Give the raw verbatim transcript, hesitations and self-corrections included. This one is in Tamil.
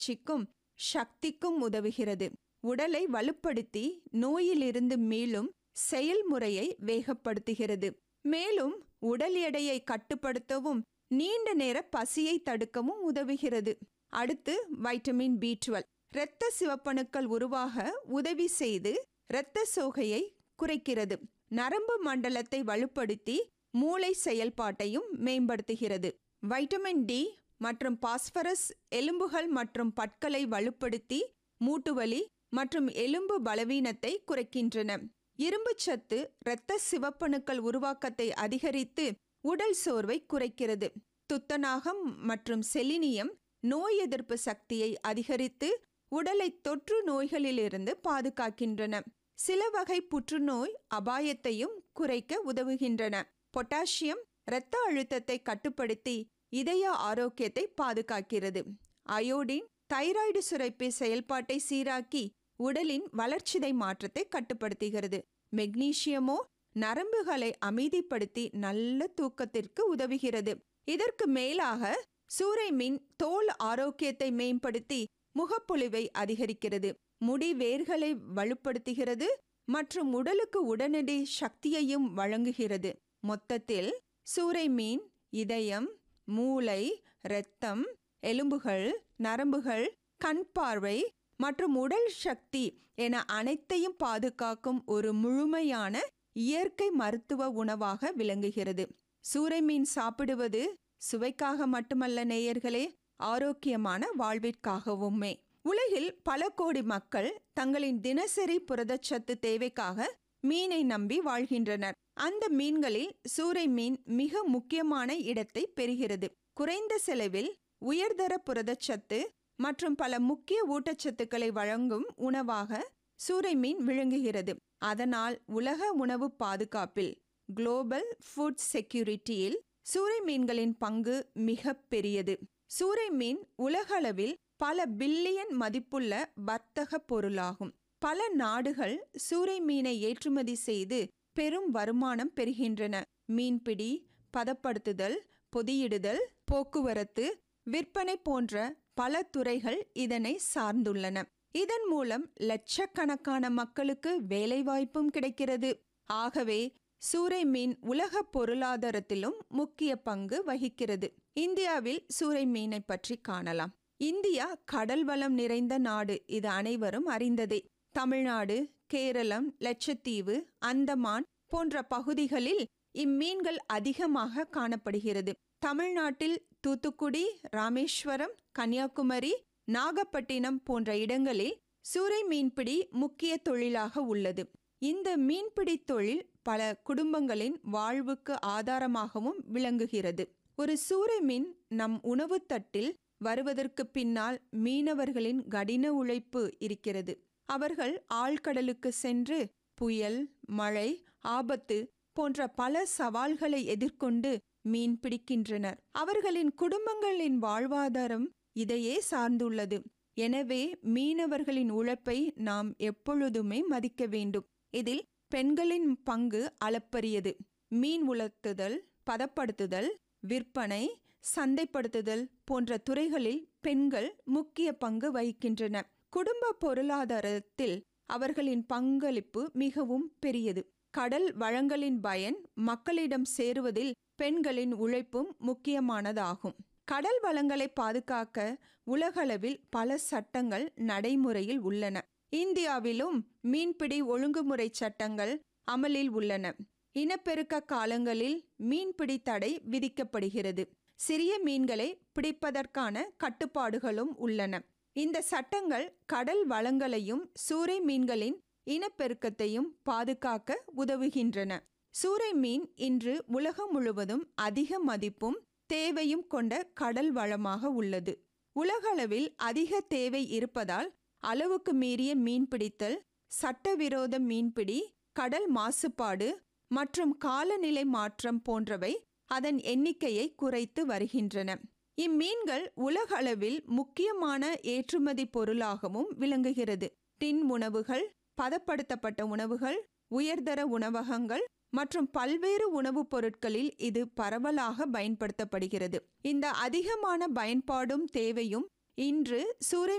வளர்ச்சிக்கும் சக்திக்கும் உதவுகிறது. உடலை வலுப்படுத்தி நோயிலிருந்து மீளும் செயல்முறையை வேகப்படுத்துகிறது. மேலும் உடல் எடையை கட்டுப்படுத்தவும் நீண்ட நேர பசியை தடுக்கவும் உதவுகிறது. அடுத்து வைட்டமின் பி டுவெல் இரத்த சிவப்பணுக்கள் உருவாக உதவி செய்து இரத்த சோகையை குறைக்கிறது. நரம்பு மண்டலத்தை வலுப்படுத்தி மூளை செயல்பாட்டையும் மேம்படுத்துகிறது. வைட்டமின் டி மற்றும் பாஸ்பரஸ் எலும்புகள் மற்றும் பற்களை வலுப்படுத்தி மூட்டுவலி மற்றும் எலும்பு பலவீனத்தை குறைக்கின்றன. இரும்பு சத்து இரத்த சிவப்பணுக்கள் உருவாக்கத்தை அதிகரித்து உடல் சோர்வை குறைக்கிறது. துத்தநாகம் மற்றும் செலினியம் நோய் எதிர்ப்பு சக்தியை அதிகரித்து உடலை தொற்று நோய்களிலிருந்து பாதுகாக்கின்றன. சில வகை புற்றுநோய் அபாயத்தையும் குறைக்க உதவுகின்றன. பொட்டாசியம் இரத்த அழுத்தத்தை கட்டுப்படுத்தி இதய ஆரோக்கியத்தை பாதுகாக்கிறது. அயோடின் தைராய்டு சுரப்பி செயல்பாட்டை சீராக்கி உடலின் வளர்ச்சிதை மாற்றத்தை கட்டுப்படுத்துகிறது. மெக்னீசியமோ நரம்புகளை அமைதிப்படுத்தி நல்ல தூக்கத்திற்கு உதவுகிறது. இதற்கு மேலாக சூறைமீன் தோல் ஆரோக்கியத்தை மேம்படுத்தி முகப்பொலிவை அதிகரிக்கிறது. முடி வேர்களை வலுப்படுத்துகிறது மற்றும் உடலுக்கு உடனடி சக்தியையும் வழங்குகிறது. மொத்தத்தில் சூறைமீன் இதயம், மூளை, இரத்தம், எலும்புகள், நரம்புகள், கண் பார்வை மற்றும் உடல் சக்தி என அனைத்தையும் பாதுகாக்கும் ஒரு முழுமையான இயற்கை மருத்துவ உணவாக விளங்குகிறது. சூறைமீன் சாப்பிடுவது சுவைக்காக மட்டுமல்ல நேயர்களே, ஆரோக்கியமான வாழ்விற்காகவுமே. உலகில் பல கோடி மக்கள் தங்களின் தினசரி புரதச்சத்து தேவைக்காக மீனை நம்பி வாழ்கின்றனர். அந்த மீன்களில் சூறை மீன் மிக முக்கியமான இடத்தை பெறுகிறது. குறைந்த செலவில் உயர்தர புரதச்சத்து மற்றும் பல முக்கிய ஊட்டச்சத்துக்களை வழங்கும் உணவாக சூறை மீன் விளங்குகிறது. அதனால் உலக உணவு பாதுகாப்பில் குளோபல் ஃபுட் செக்யூரிட்டியில் சூறை மீன்களின் பங்கு மிக பெரியது. சூறை மீன் உலகளவில் பல பில்லியன் மதிப்புள்ள வர்த்தக பொருளாகும். பல நாடுகள் சூறை மீனை ஏற்றுமதி செய்து பெரும் வருமானம் பெறுகின்றன. மீன்பிடி, பதப்படுத்துதல், பொதியிடுதல், போக்குவரத்து, விற்பனை போன்ற பல துறைகள் இதனை சார்ந்துள்ளன. இதன் மூலம் லட்சக்கணக்கான மக்களுக்கு வேலைவாய்ப்பும் கிடைக்கிறது. ஆகவே சூறை மீன் உலக பொருளாதாரத்திலும் முக்கிய பங்கு வகிக்கிறது. இந்தியாவில் சூறை மீனை பற்றி காணலாம். இந்தியா கடல் வளம் நிறைந்த நாடு, இது அனைவரும் அறிந்ததே. தமிழ்நாடு, கேரளம், லட்சத்தீவு, அந்தமான் போன்ற பகுதிகளில் இம்மீன்கள் அதிகமாக காணப்படுகிறது. தமிழ்நாட்டில் தூத்துக்குடி, ராமேஸ்வரம், கன்னியாகுமரி, நாகப்பட்டினம் போன்ற இடங்களில் சூறை மீன்பிடி முக்கிய தொழிலாக உள்ளது. இந்த மீன்பிடி தொழில் பல குடும்பங்களின் வாழ்வுக்கு ஆதாரமாகவும் விளங்குகிறது. ஒரு சூறை மீன் நம் உணவு தட்டில் வருவதற்கு பின்னால் மீனவர்களின் கடின உழைப்பு இருக்கிறது. அவர்கள் ஆழ்கடலுக்கு சென்று புயல், மழை, ஆபத்து போன்ற பல சவால்களை எதிர்கொண்டு மீன் பிடிக்கின்றனர். அவர்களின் குடும்பங்களின் வாழ்வாதாரம் இதையே சார்ந்துள்ளது. எனவே மீனவர்களின் உழைப்பை நாம் எப்பொழுதுமே மதிக்க வேண்டும். இதில் பெண்களின் பங்கு அளப்பரியது. மீன் உலர்த்துதல், பதப்படுத்துதல், விற்பனை, சந்தைப்படுத்துதல் போன்ற துறைகளில் பெண்கள் முக்கிய பங்கு வகிக்கின்றன. குடும்ப பொருளாதாரத்தில் அவர்களின் பங்களிப்பு மிகவும் பெரியது. கடல் வளங்களின் பயன் மக்களிடம் சேருவதில் பெண்களின் உழைப்பும் முக்கியமானதாகும். கடல் வளங்களை பாதுகாக்க உலகளவில் பல சட்டங்கள் நடைமுறையில் உள்ளன. இந்தியாவிலும் மீன்பிடி ஒழுங்குமுறை சட்டங்கள் அமலில் உள்ளன. இனப்பெருக்க காலங்களில் மீன்பிடி தடை விதிக்கப்படுகிறது. சிறிய மீன்களை பிடிப்பதற்கான கட்டுப்பாடுகளும் உள்ளன. இந்த சட்டங்கள் கடல் வளங்களையும் சூறை மீன்களின் இனப்பெருக்கத்தையும் பாதுகாக்க உதவுகின்றன. சூறை மீன் இன்று உலகம் முழுவதும் அதிக மதிப்பும் தேவையும் கொண்ட கடல் வளமாக உள்ளது. உலகளவில் அதிக தேவை இருப்பதால் அளவுக்கு மீறிய மீன்பிடித்தல், சட்டவிரோத மீன்பிடி, கடல் மாசுபாடு மற்றும் காலநிலை மாற்றம் போன்றவை அதன் எண்ணிக்கையை குறைத்து வருகின்றன. இம்மீன்கள் உலகளவில் முக்கியமான ஏற்றுமதி பொருளாகவும் விளங்குகிறது. டின் உணவுகள், பதப்படுத்தப்பட்ட உணவுகள், உயர்தர உணவகங்கள் மற்றும் பல்வேறு உணவுப் பொருட்களில் இது பரவலாக பயன்படுத்தப்படுகிறது. இந்த அதிகமான பயன்பாடும் தேவையும் இன்று சூறை